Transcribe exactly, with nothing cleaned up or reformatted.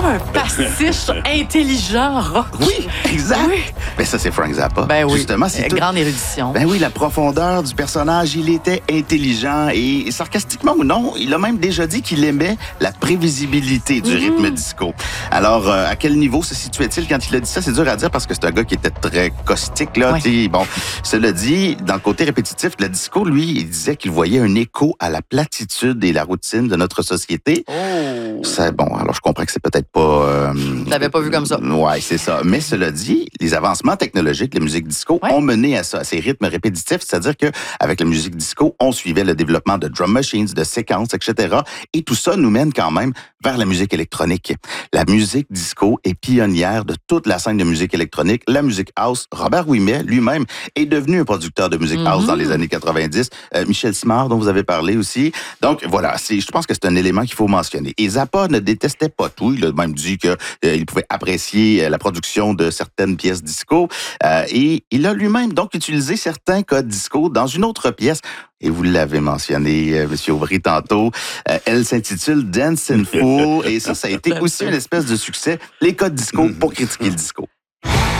comme un pastiche intelligent rock. Oui, exact. Oui. Mais ça, c'est Frank Zappa. Ben oui, Justement, c'est tout... grande érudition. Ben oui, la profondeur du personnage, il était intelligent et, et sarcastiquement ou non, il a même déjà dit qu'il aimait la prévisibilité du Mm-hmm. rythme disco. Alors, euh, à quel niveau se situait-il quand il a dit ça? C'est dur à dire parce que c'est un gars qui était très caustique, là. Oui. Bon, cela dit, dans le côté répétitif, le disco, lui, il disait qu'il voyait un écho à la platitude et la routine de notre société. Oh! C'est bon, alors je comprends que c'est peut-être pas... Euh, Je l'avais pas vu comme ça. Ouais, c'est ça. Mais cela dit, les avancements technologiques de la musique disco Ouais. ont mené à ça, à ces rythmes répétitifs, c'est-à-dire que avec la musique disco, on suivait le développement de drum machines, de séquences, et cetera. Et tout ça nous mène quand même vers la musique électronique. La musique disco est pionnière de toute la scène de musique électronique. La musique house, Robert Ouimet lui-même est devenu un producteur de musique house Mm-hmm. dans les années quatre-vingt-dix. Euh, Michel Simard, dont vous avez parlé aussi. Donc voilà, c'est, je pense que c'est un élément qu'il faut mentionner. Et Zappa ne détestait pas tout. Il a même dit qu'il euh, pouvait apprécier euh, la production de certaines pièces disco. Euh, et il a lui-même donc utilisé certains codes disco dans une autre pièce. Et vous l'avez mentionné, euh, M. Aubry, tantôt. Euh, elle s'intitule Dance and Fool. Et ça, ça a été aussi une espèce de succès. Les codes disco pour critiquer le disco.